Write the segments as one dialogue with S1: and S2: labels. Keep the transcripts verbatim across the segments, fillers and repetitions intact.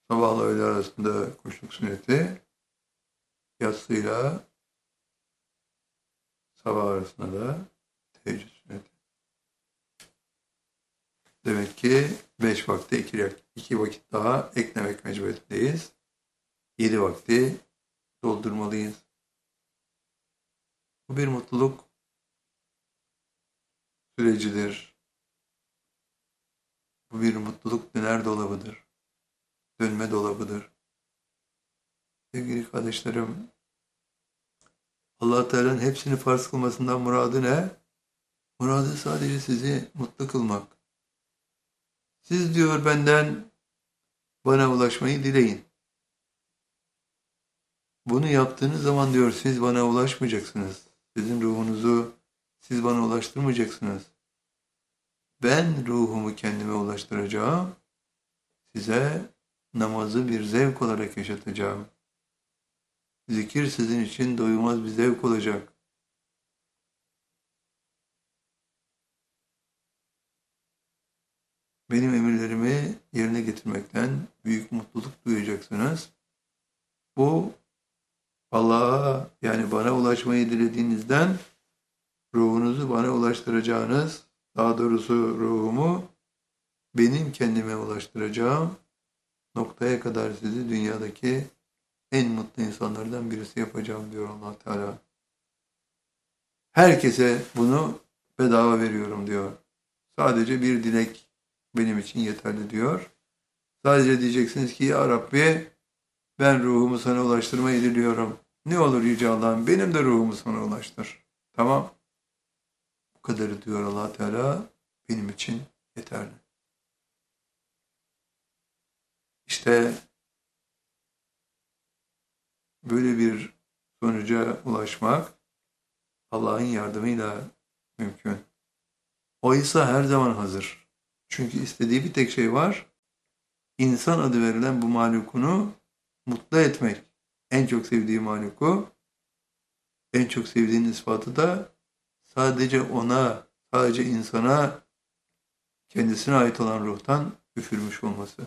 S1: Sabahla öğle arasında kuşluk sünneti, yatsıyla sabah arasında da teheccüd sünneti. Demek ki beş vakte iki, iki vakit daha eklemek mecburiyetindeyiz. Yedi vakti doldurmalıyız. Bu bir mutluluk sürecidir. Bu bir mutluluk döner dolabıdır. Dönme dolabıdır. Sevgili kardeşlerim, Allah Teala'nın hepsini farz kılmasından muradı ne? Muradı sadece sizi mutlu kılmak. Siz diyor benden bana ulaşmayı dileyin. Bunu yaptığınız zaman diyor siz bana ulaşmayacaksınız. Sizin ruhunuzu siz bana ulaştırmayacaksınız. Ben ruhumu kendime ulaştıracağım. Size namazı bir zevk olarak yaşatacağım. Zikir sizin için doyulmaz bir zevk olacak. Benim emirlerimi yerine getirmekten büyük mutluluk duyacaksınız. Bu Allah'a yani bana ulaşmayı dilediğinizden ruhunuzu bana ulaştıracağınız, daha doğrusu ruhumu benim kendime ulaştıracağım noktaya kadar sizi dünyadaki en mutlu insanlardan birisi yapacağım diyor Allah Teala. Herkese bunu bedava veriyorum diyor. Sadece bir dilek benim için yeterli diyor. Sadece diyeceksiniz ki ya Rabbi ben ruhumu sana ulaştırmayı diliyorum. Ne olur Yüce Allah'ım benim de ruhumu sana ulaştır. Tamam. Bu kadarı diyor Allah Teala benim için yeterli. İşte böyle bir sonuca ulaşmak Allah'ın yardımıyla mümkün. O ise her zaman hazır. Çünkü istediği bir tek şey var. İnsan adı verilen bu mahlukunu mutlu etmek. En çok sevdiği mahluku, en çok sevdiğinin ispatı da sadece ona, sadece insana, kendisine ait olan ruhtan üfürmüş olması.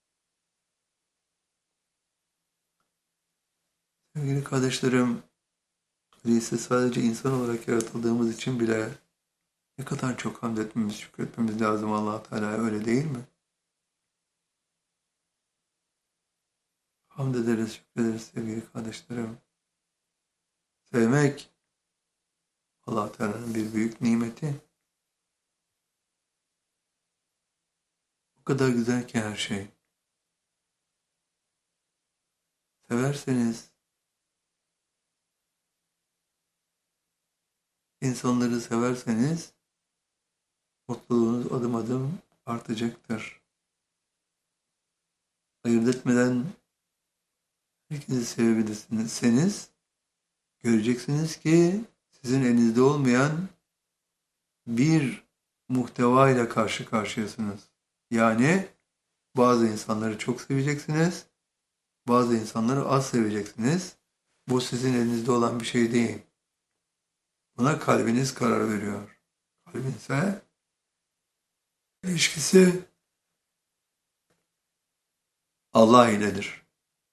S1: Sevgili kardeşlerim, öyleyse sadece insan olarak yaratıldığımız için bile ne kadar çok hamd etmemiz, şükretmemiz lazım Allah Teala'ya, öyle değil mi? Hamd ederiz, şükrederiz sevgili kardeşlerim. Sevmek Allah Teala'nın bir büyük nimeti. O kadar güzel ki her şey. Severseniz insanları severseniz mutluluğunuz adım adım artacaktır. Ayırt etmeden herkesi sevebilirsiniz. Göreceksiniz ki sizin elinizde olmayan bir muhteva ile karşı karşıyasınız. Yani bazı insanları çok seveceksiniz, bazı insanları az seveceksiniz. Bu sizin elinizde olan bir şey değil. Buna kalbiniz karar veriyor. Kalbinse ilişkisi Allah iledir.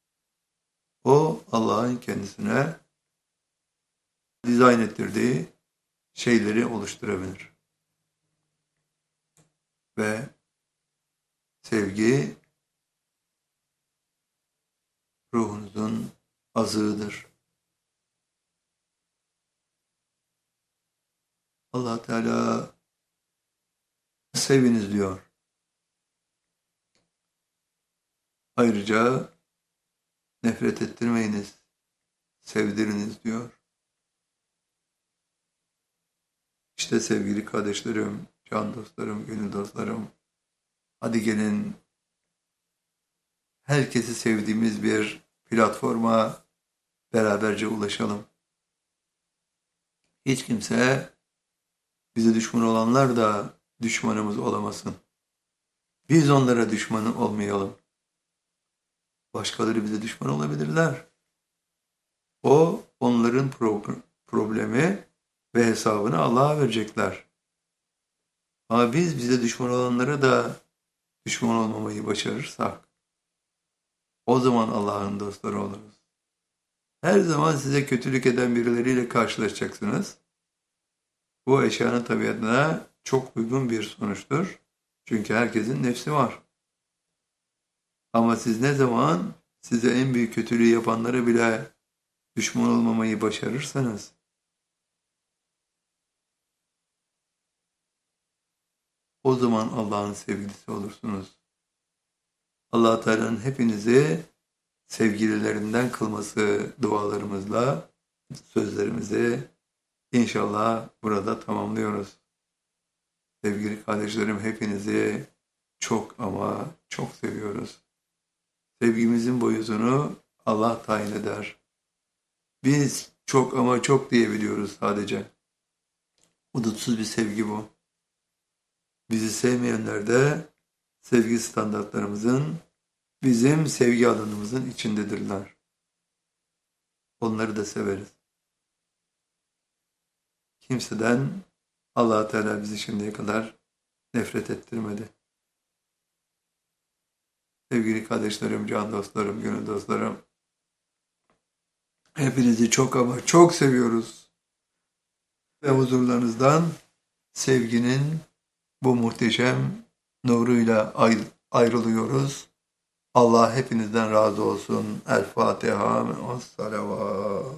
S1: O Allah'ın kendisine dizayn ettirdiği şeyleri oluşturabilir. Ve sevgi ruhunuzun azığıdır. Allah Teala seviniz diyor. Ayrıca nefret ettirmeyiniz, sevdiriniz diyor. İşte sevgili kardeşlerim, can dostlarım, gönül dostlarım, hadi gelin herkesi sevdiğimiz bir platforma beraberce ulaşalım. Hiç kimse bize düşman olanlar da düşmanımız olamasın. Biz onlara düşman olmayalım. Başkaları bize düşman olabilirler. O onların pro- problemi ve hesabını Allah'a verecekler. Ama biz bize düşman olanlara da düşman olmamayı başarırsak O zaman Allah'ın dostları oluruz. Her zaman size kötülük eden birileriyle karşılaşacaksınız. Bu eşyanın tabiatına çok uygun bir sonuçtur. Çünkü herkesin nefsi var. Ama siz ne zaman size en büyük kötülüğü yapanlara bile düşman olmamayı başarırsanız, o zaman Allah'ın sevgilisi olursunuz. Allah Teala'nın hepinizi sevgililerinden kılması dualarımızla sözlerimizi inşallah burada tamamlıyoruz. Sevgili kardeşlerim, hepinizi çok ama çok seviyoruz. Sevgimizin boyutunu Allah tayin eder. Biz çok ama çok diyebiliyoruz sadece. Hudutsuz bir sevgi bu. Bizi sevmeyenler de sevgi standartlarımızın, bizim sevgi alanımızın içindedirler. Onları da severiz. Kimseden Allah Teala bizi şimdiye kadar nefret ettirmedi. Sevgili kardeşlerim, can dostlarım, gönül dostlarım, hepinizi çok ama çok seviyoruz. Ve huzurlarınızdan sevginin bu muhteşem nuruyla ayrılıyoruz. Allah hepinizden razı olsun. El Fatiha ve salavat.